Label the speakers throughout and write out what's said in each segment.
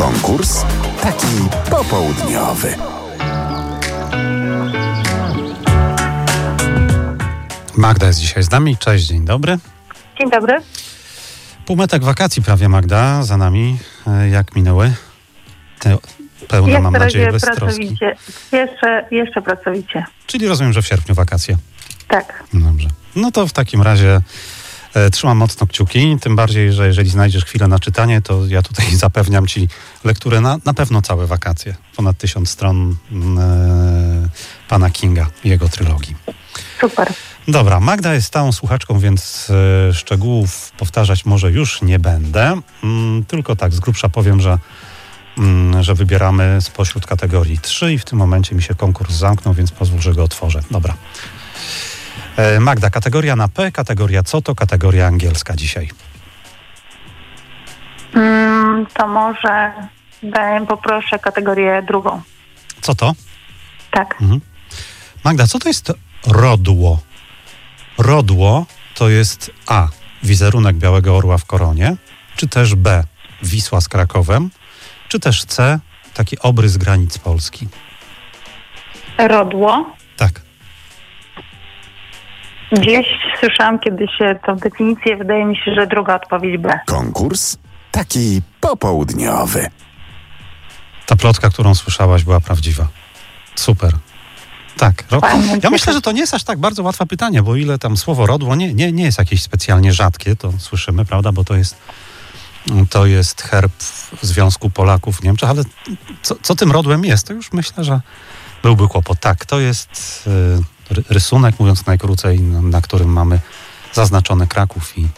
Speaker 1: Konkurs taki popołudniowy.
Speaker 2: Magda jest dzisiaj z nami. Cześć, dzień dobry.
Speaker 3: Dzień dobry.
Speaker 2: Półmetek wakacji prawie, Magda, za nami. Jak minęły? Pełne, mam nadzieję, bez troski.
Speaker 3: Jeszcze pracowicie.
Speaker 2: Czyli rozumiem, że w sierpniu wakacje.
Speaker 3: Tak.
Speaker 2: Dobrze. No to w takim razie trzymam mocno kciuki, tym bardziej, że jeżeli znajdziesz chwilę na czytanie, to ja tutaj zapewniam Ci lekturę na pewno całe wakacje. Ponad 1000 stron pana Kinga i jego trylogii.
Speaker 3: Super.
Speaker 2: Dobra, Magda jest stałą słuchaczką, więc szczegółów powtarzać może już nie będę. Tylko tak z grubsza powiem, że wybieramy spośród kategorii 3 i w tym momencie mi się konkurs zamknął, więc pozwól, że go otworzę. Dobra. Magda, kategoria na P, kategoria co to, kategoria angielska dzisiaj?
Speaker 3: To może poproszę kategorię drugą.
Speaker 2: Co to?
Speaker 3: Tak.
Speaker 2: Magda, co to jest rodło? Rodło to jest A. Wizerunek Białego Orła w koronie, czy też B. Wisła z Krakowem, czy też C. Taki obrys granic Polski.
Speaker 3: Rodło.
Speaker 2: Tak.
Speaker 3: Gdzieś słyszałam kiedyś tą definicję. Wydaje mi się, że druga odpowiedź B.
Speaker 1: Konkurs taki popołudniowy.
Speaker 2: Ta plotka, którą słyszałaś, była prawdziwa. Super. Tak. Ja myślę, że to nie jest aż tak bardzo łatwe pytanie, bo ile tam słowo rodło nie jest jakieś specjalnie rzadkie, to słyszymy, prawda, bo to jest herb Związku Polaków w Niemczech, ale co tym rodłem jest, to już myślę, że byłby kłopot. Tak, to jest rysunek, mówiąc najkrócej, na którym mamy zaznaczony Kraków i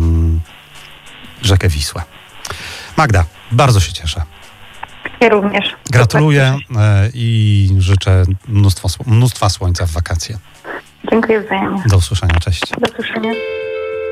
Speaker 2: rzekę Wisłę. Magda, bardzo się cieszę.
Speaker 3: Ja również.
Speaker 2: Gratuluję i życzę mnóstwa słońca w wakacje.
Speaker 3: Dziękuję wzajemnie.
Speaker 2: Do usłyszenia, cześć.
Speaker 3: Do usłyszenia.